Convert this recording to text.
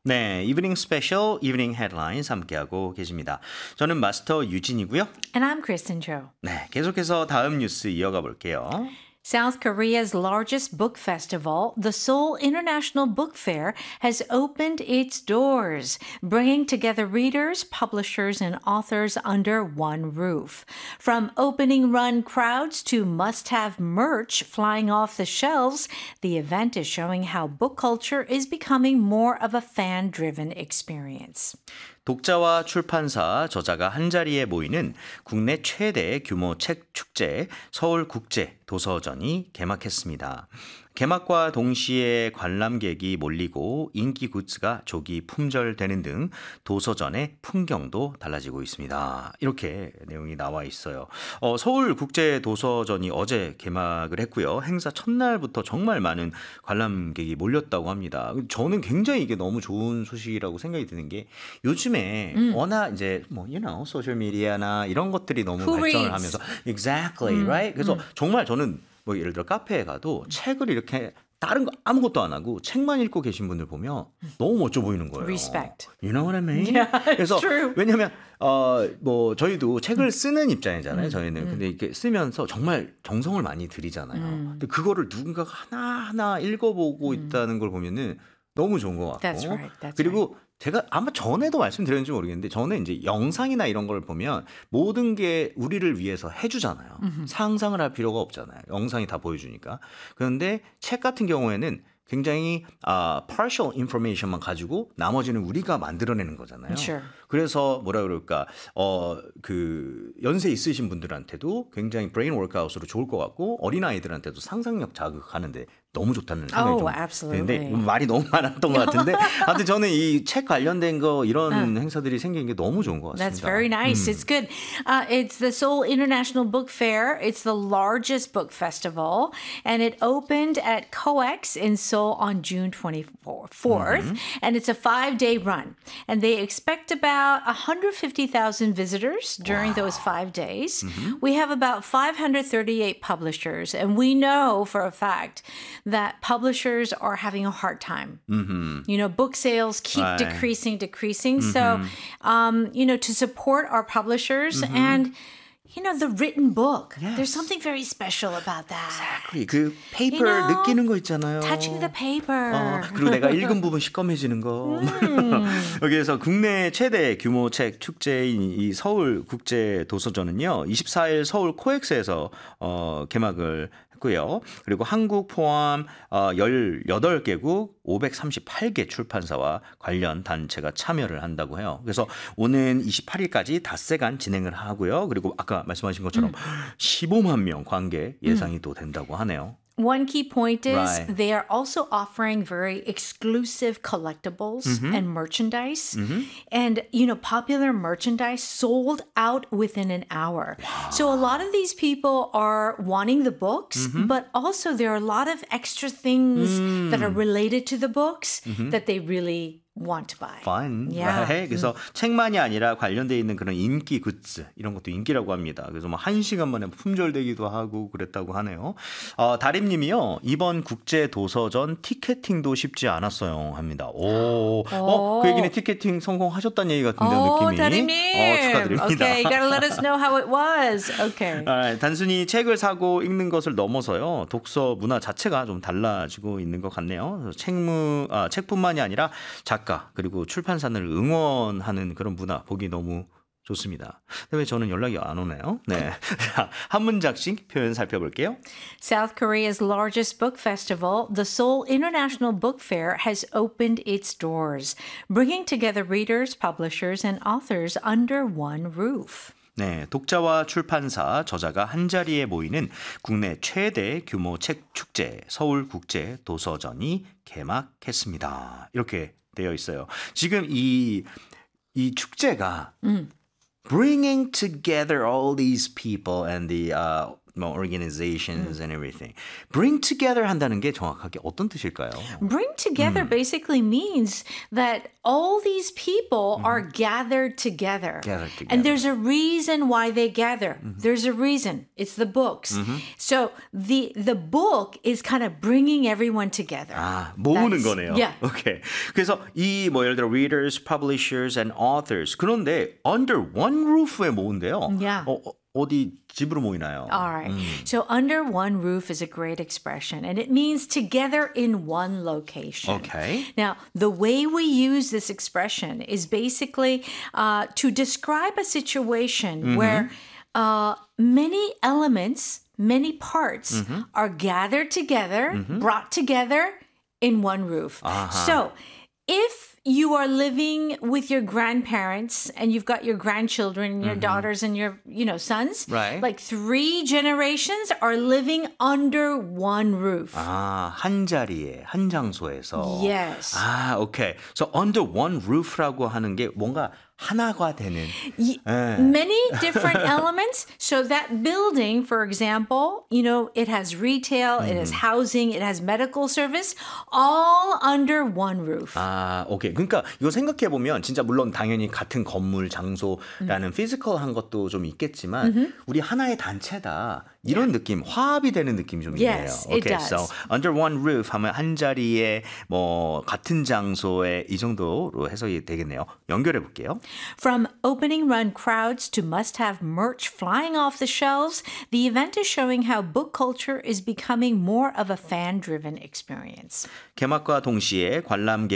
네, 이브닝 스페셜, 이브닝 헤드라인스 함께하고 계십니다. 저는 마스터 유진이고요. And I'm Kristen Jo. 네, 계속해서 다음 뉴스 이어가 볼게요. South Korea's largest book festival, the Seoul International Book Fair, has opened its doors, bringing together readers, publishers, and authors under one roof. From opening run crowds to must-have merch flying off the shelves, the event is showing how book culture is becoming more of a fan-driven experience. 독자와 출판사, 저자가 한자리에 모이는 국내 최대 규모 책 축제 서울국제도서전이 개막했습니다. 개막과 동시에 관람객이 몰리고 인기 굿즈가 조기 품절되는 등 도서전의 풍경도 달라지고 있습니다. 이렇게 내용이 나와 있어요. 서울국제도서전이 어제 개막을 했고요. 행사 첫날부터 정말 많은 관람객이 몰렸다고 합니다. 저는 굉장히 이게 너무 좋은 소식이라고 생각이 드는 게 요즘에 워낙 이제 소셜미디어나 이런 것들이 너무 발전을 하면서 exactly, right? 그래서 정말 저는 뭐 예를 들어 카페에 가도 책을 이렇게 다른 거 아무것도 안 하고 책만 읽고 계신 분들 보면 너무 멋져 보이는 거예요. Respect. You know what I mean? Yeah, it's 그래서 true. 왜냐하면 뭐 저희도 책을 쓰는 입장이잖아요. 저희는 근데 이렇게 쓰면서 정말 정성을 많이 들이잖아요. 근데 그거를 누군가가 하나하나 읽어보고 있다는 걸 보면은 너무 좋은 것 같고. That's right. That's 그리고 제가 아마 전에도 말씀드렸는지 모르겠는데 저는 이제 영상이나 이런 걸 보면 모든 게 우리를 위해서 해주잖아요. 상상을 할 필요가 없잖아요. 영상이 다 보여주니까. 그런데 책 같은 경우에는 굉장히 partial information만 가지고 나머지는 우리가 만들어내는 거잖아요. Sure. 그래서 뭐라 그럴까 그 연세 있으신 분들한테도 굉장히 브레인 워크아웃으로 좋을 것 같고 어린 아이들한테도 상상력 자극하는데 너무 좋다는 생각이 좀 absolutely. 드는데 말이 너무 많았던 것 같은데 하여튼 저는 이 책 관련된 거 이런 행사들이 생긴 게 너무 좋은 것 같습니다. That's very nice. It's good. It's the Seoul International Book Fair. It's the largest book festival, and it opened at COEX in Seoul on June 24th, and it's a 5-day run. And they expect about 150,000 visitors during those 5 days. We have about 538 publishers, and we know for a fact that publishers are having a hard time. You know, book sales keep decreasing. So, you know, to support our publishers and you know, the written book. Yes. There's something very special about that. Exactly. 그 페이퍼 느끼는 거 있잖아요. Touching the paper. 그리고 내가 읽은 부분 시꺼매지는 거. 여기에서 국내 최대 규모 책 축제인 이 서울국제도서전은요. 24일 서울 코엑스에서 개막을 했고요. 그리고 한국 포함 18개국 538개 출판사와 관련 단체가 참여를 한다고 해요. 그래서 오는 28일까지 닷새간 진행을 하고요. 그리고 아까 말씀하신 것처럼 15만 명 관객 예상이 또 된다고 하네요. One key point is Right. they are also offering very exclusive collectibles and merchandise. And, you know, popular merchandise sold out within an hour. So a lot of these people are wanting the books, but also there are a lot of extra things that are related to the books that they really want to buy. Fun. Yeah. Right? 그래서 책만이 아니라 관련되어 있는 그런 인기 굿즈 이런 것도 인기라고 합니다. 그래서 뭐 1시간 만에 품절되기도 하고 그랬다고 하네요. 다림님이요. 이번 국제도서전 티켓팅도 쉽지 않았어요 합니다. 그 얘기는 티켓팅 성공하셨다는 얘기 같은데요. 느낌이. 다림님. 축하드립니다. Okay, you gotta let us know how it was. Okay. 단순히 책을 사고 읽는 것을 넘어서요. 독서 문화 자체가 좀 달라지고 있는 것 같네요. 책뿐만이 아니라 작가 그리고 출판사를 응원하는 그런 문화 보기 너무 좋습니다. 근데 왜 저는 연락이 안 오나요? 네. 한 문장씩 표현 살펴볼게요. South Korea's largest book festival, the Seoul International Book Fair, has opened its doors, bringing together readers, publishers, and authors under one roof. 네, 독자와 출판사, 저자가 한자리에 모이는 국내 최대 규모 책 축제 서울국제도서전이 개막했습니다. 이렇게 되어 있어요. 지금 이 축제가 bringing together all these people and the 뭐 organizations and everything. Bring together 한다는 게 정확하게 어떤 뜻일까요? Bring together basically means that all these people are gathered together. Gathered together. And there's a reason why they gather. There's a reason. It's the books. So the book is kind of bringing everyone together. 아, 모으는 거네요. Yeah. 오케이. 그래서 이 뭐 예를 들어 readers, publishers and authors. 그런데 under one roof에 모은대요. Yeah. 어디 집으로 모이나요? All right. So under one roof is a great expression, and it means together in one location. Okay. Now, the way we use this expression is basically to describe a situation where many elements, many parts are gathered together, brought together in one roof. So if you are living with your grandparents and you've got your grandchildren and your daughters and your, sons, Right. like 3 generations are living under one roof. 아, 한 자리에, 한 장소에서. Yes. 아, 오케이. So under one roof라고 하는 게 뭔가 하나가 되는. Many different elements. So that building, for example, it has retail, it has housing, it has medical service, all under one roof. 아, 오케이. 그러니까 이거 생각해 보면 진짜 물론 당연히 같은 건물, 장소라는 피지컬한 것도 좀 있겠지만 우리 하나의 단체다. 이런 느낌, 화합이 되는 느낌이 좀 있네요. Yes, it Okay, does. so under one roof 하면 한 자리에 뭐 같은 장소에 이 정도로 해석이 되겠네요. 연결해 볼게요. From opening run crowds to must-have merch flying off the shelves, the event is showing how book culture is becoming more of a fan-driven experience. 개막과 동시에 관람객